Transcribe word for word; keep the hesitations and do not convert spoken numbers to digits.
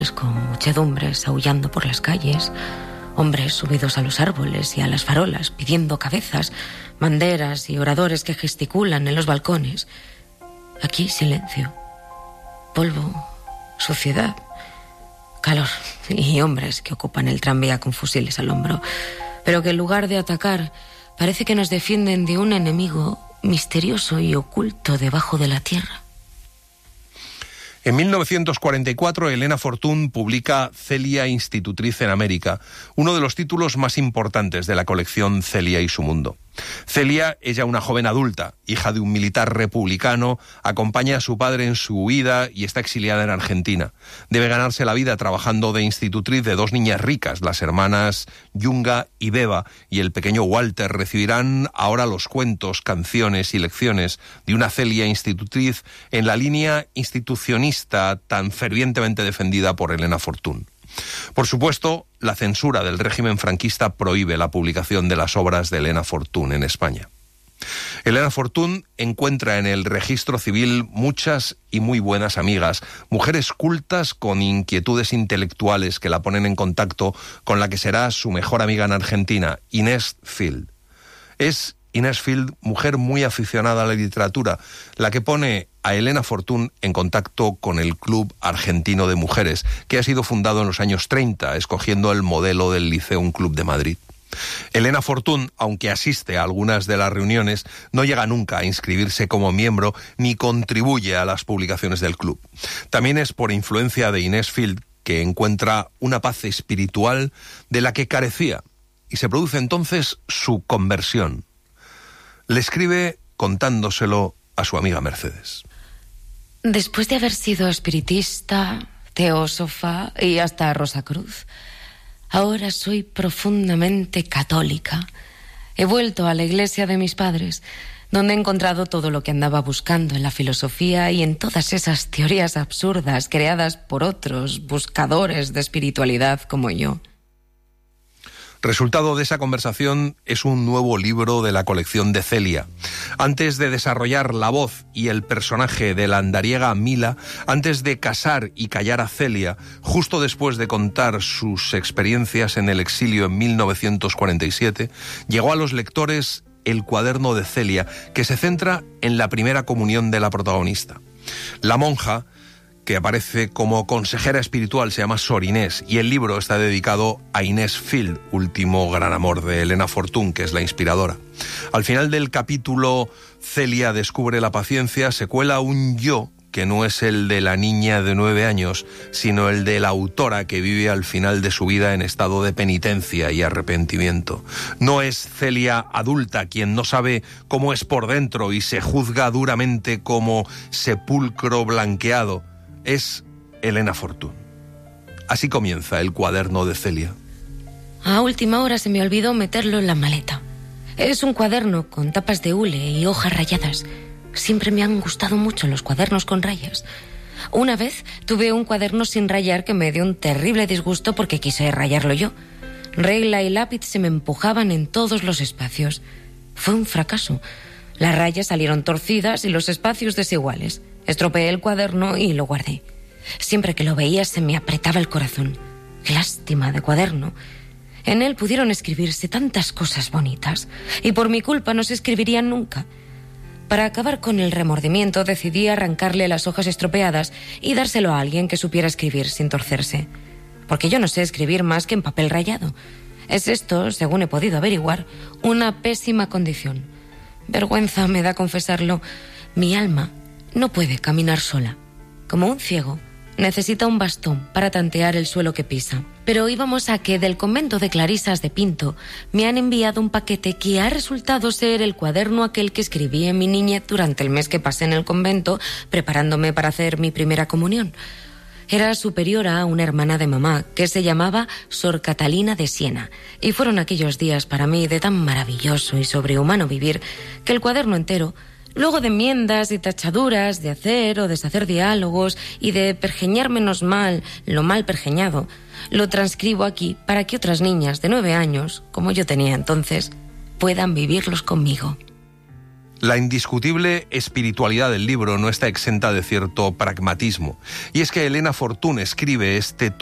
con muchedumbres aullando por las calles, hombres subidos a los árboles y a las farolas pidiendo cabezas, banderas y oradores que gesticulan en los balcones. Aquí silencio, polvo, suciedad, calor y hombres que ocupan el tranvía con fusiles al hombro, pero que en lugar de atacar parece que nos defienden de un enemigo misterioso y oculto debajo de la tierra. En mil novecientos cuarenta y cuatro, Elena Fortún publica Celia, institutriz en América, uno de los títulos más importantes de la colección Celia y su mundo. Celia, ella una joven adulta, hija de un militar republicano, acompaña a su padre en su huida y está exiliada en Argentina. Debe ganarse la vida trabajando de institutriz de dos niñas ricas, las hermanas Yunga y Beba, y el pequeño Walter recibirán ahora los cuentos, canciones y lecciones de una Celia institutriz en la línea institucionista tan fervientemente defendida por Elena Fortún. Por supuesto, la censura del régimen franquista prohíbe la publicación de las obras de Elena Fortún en España. Elena Fortún encuentra en el registro civil muchas y muy buenas amigas, mujeres cultas con inquietudes intelectuales que la ponen en contacto con la que será su mejor amiga en Argentina, Inés Field. Es Inés Field, mujer muy aficionada a la literatura, la que pone a Elena Fortún en contacto con el Club Argentino de Mujeres, que ha sido fundado en los años treinta, escogiendo el modelo del Liceum Club de Madrid. Elena Fortún, aunque asiste a algunas de las reuniones, no llega nunca a inscribirse como miembro ni contribuye a las publicaciones del club. También es por influencia de Inés Field que encuentra una paz espiritual de la que carecía, y se produce entonces su conversión. Le escribe contándoselo a su amiga Mercedes. Después de haber sido espiritista, teósofa y hasta Rosacruz, ahora soy profundamente católica. He vuelto a la iglesia de mis padres, donde he encontrado todo lo que andaba buscando en la filosofía y en todas esas teorías absurdas creadas por otros buscadores de espiritualidad como yo. Resultado de esa conversación es un nuevo libro de la colección de Celia. Antes de desarrollar la voz y el personaje de la andariega Mila, antes de casar y callar a Celia, justo después de contar sus experiencias en el exilio en mil novecientos cuarenta y siete, llegó a los lectores el cuaderno de Celia, que se centra en la primera comunión de la protagonista. La monja, que aparece como consejera espiritual, se llama Sor Inés, y el libro está dedicado a Inés Field, último gran amor de Elena Fortún, que es la inspiradora. Al final del capítulo, Celia descubre la paciencia, se cuela un yo que no es el de la niña de nueve años, sino el de la autora que vive al final de su vida en estado de penitencia y arrepentimiento. No es Celia adulta quien no sabe cómo es por dentro y se juzga duramente como sepulcro blanqueado. Es Elena Fortún. Así comienza el cuaderno de Celia. A última hora se me olvidó meterlo en la maleta. Es un cuaderno con tapas de hule y hojas rayadas. Siempre me han gustado mucho los cuadernos con rayas. Una vez tuve un cuaderno sin rayar que me dio un terrible disgusto porque quise rayarlo yo. Regla y lápiz se me empujaban en todos los espacios. Fue un fracaso. Las rayas salieron torcidas y los espacios desiguales. Estropeé el cuaderno y lo guardé. Siempre que lo veía se me apretaba el corazón. ¡Qué lástima de cuaderno! En él pudieron escribirse tantas cosas bonitas y por mi culpa no se escribirían nunca. Para acabar con el remordimiento decidí arrancarle las hojas estropeadas y dárselo a alguien que supiera escribir sin torcerse. Porque yo no sé escribir más que en papel rayado. Es esto, según he podido averiguar, una pésima condición. Vergüenza me da confesarlo. Mi alma no puede caminar sola. Como un ciego, necesita un bastón para tantear el suelo que pisa. Pero íbamos a que del convento de Clarisas de Pinto me han enviado un paquete que ha resultado ser el cuaderno aquel que escribí en mi niñez durante el mes que pasé en el convento preparándome para hacer mi primera comunión. Era superiora a una hermana de mamá que se llamaba Sor Catalina de Siena, y fueron aquellos días para mí de tan maravilloso y sobrehumano vivir que el cuaderno entero, luego de enmiendas y tachaduras, de hacer o deshacer diálogos y de pergeñar menos mal lo mal pergeñado, lo transcribo aquí para que otras niñas de nueve años, como yo tenía entonces, puedan vivirlos conmigo. La indiscutible espiritualidad del libro no está exenta de cierto pragmatismo. Y es que Elena Fortún escribe este